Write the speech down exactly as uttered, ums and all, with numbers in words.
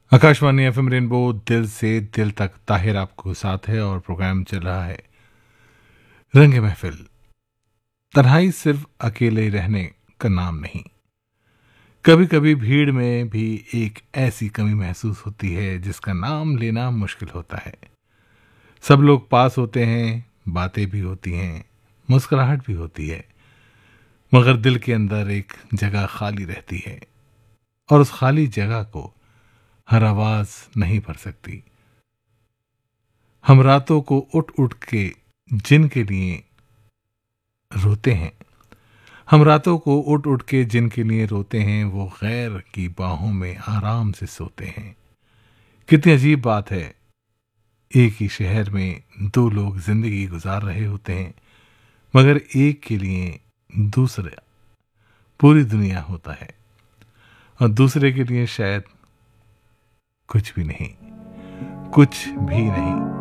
Akashvani FM rainbow दिल से दिल तक ताहिर आपको साथ है और प्रोग्राम चल रहा है रंग महफिल। तन्हाई सिर्फ अकेले रहने का नाम नहीं, कभी कभी भीड़ में भी एक ऐसी कमी महसूस होती है जिसका नाम लेना मुश्किल होता है। सब लोग पास होते हैं, बातें भी होती हैं, मुस्कुराहट भी होती है, मगर दिल के अंदर एक जगह खाली रहती है और उस खाली जगह को हर आवाज नहीं भर सकती। हम रातों को उठ उठ के जिनके लिए रोते हैं, हम रातों को उठ उठ के जिनके लिए रोते हैं, वो गैर की बाहों में आराम से सोते हैं। कितनी अजीब बात है, एक ही शहर में दो लोग जिंदगी गुजार रहे होते हैं, मगर एक के लिए दूसरा पूरी दुनिया होता है और दूसरे के लिए शायद कुछ भी नहीं, कुछ भी नहीं।